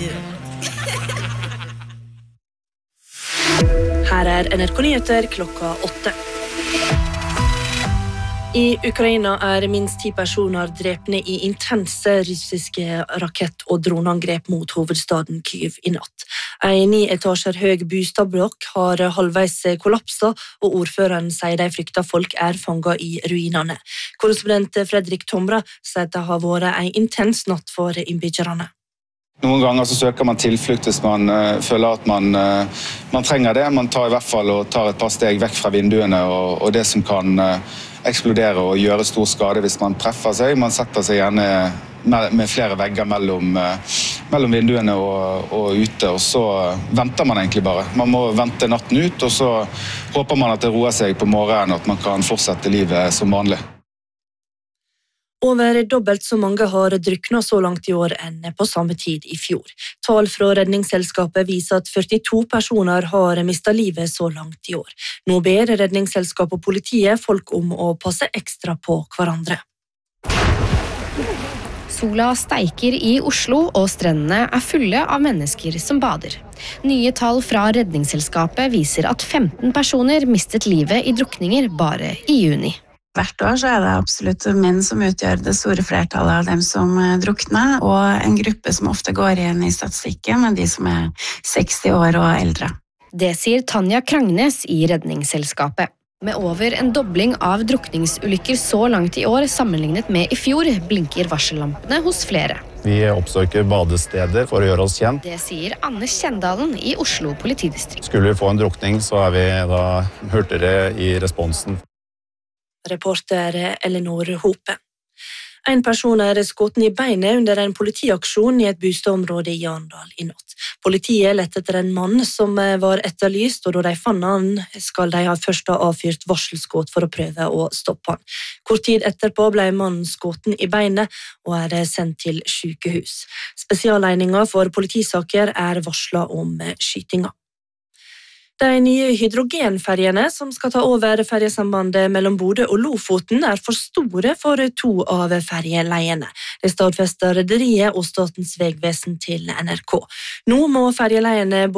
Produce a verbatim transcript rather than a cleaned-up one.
do. Her er N R K Nyheter klokka åtte. I Ukraina er minst ti personer drepne i intense russiske rakett- og droneangrep mot hovedstaden Kyiv i natt. En ni etasjer høy bostadblokk har halvveis kollapset, og ordføreren sier de frykter folk er fanget i ruinene. Korrespondent Fredrik Tomra sier det har vært en intens natt for innbyggerne. Noen ganger så søker man tilflukt hvis man uh, føler at man, uh, man trenger det. Man tar i hvert fall og tar et par steg vekk fra vinduene og, og det som kan uh, eksplodere og gjøre stor skade hvis man treffer seg. Man setter seg gjerne med, med flere vegger mellom, uh, mellom vinduene og, og ute, og så venter man egentlig bare. Man må vente natten ut, og så håper man at det roer seg på morgenen, at man kan fortsette livet som vanlig. Over dobbelt så mange har druknet så langt i år enn på samme tid i fjor. Tall fra Redningsselskapet viser at førtito personer har mistet livet så langt i år. Nå ber Redningsselskapet og politiet folk om å passe ekstra på hverandre. Sola steiker i Oslo, og strendene er fulle av mennesker som bader. Nye tall fra Redningsselskapet viser at femten personer mistet livet i drukninger bare i juni. Hvert år så er det absolutt menn som utgjør det store flertallet av dem som drukner, og en gruppe som ofte går igjen i statistikken er de som er seksti år og eldre. Det sier Tanja Krangnes i Redningsselskapet. Med over en dobling av drukningsulykker så langt i år sammenlignet med i fjor, blinker varsellampene hos flere. Vi oppsøker badesteder for å gjøre oss kjent. Det sier Anne Kjendalen i Oslo politidistrikt. Skulle vi få en drukning, så er vi da hurtigere i responsen. Reporter Elinor Hope. En person er skutt i beinet under en politiaksjon i et bostadområde i Arendal i natt. Politiet lette etter en mann som var etterlyst, og da de fant han, skal de ha først ha avfyrt varselskudd for å prøve å stoppe han. Kort tid etterpå ble mannen skutt i beinet og er sendt til sykehus. Spesiallegningen for politisaker er varslet om skytinga. De nye hydrogenferjene som skal ta over ferjesambandet mellom Bodø og Lofoten er for store for to av ferjeleiene. Det stadfester rederiet og Statens vegvesen til N R K. Nå må ferjeleiene